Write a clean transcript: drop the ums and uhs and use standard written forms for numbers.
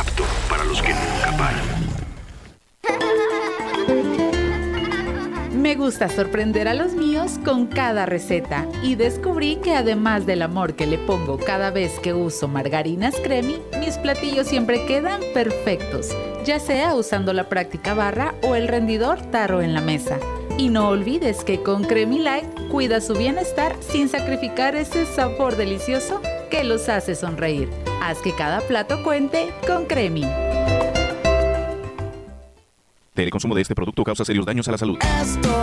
apto para los que nunca paran. Me gusta sorprender a los míos con cada receta y descubrí que además del amor que le pongo cada vez que uso margarinas Cremi, mis platillos siempre quedan perfectos, ya sea usando la práctica barra o el rendidor tarro en la mesa. Y no olvides que con Cremi Light cuida su bienestar sin sacrificar ese sabor delicioso que los hace sonreír. Haz que cada plato cuente con Cremi. El consumo de este producto causa serios daños a la salud.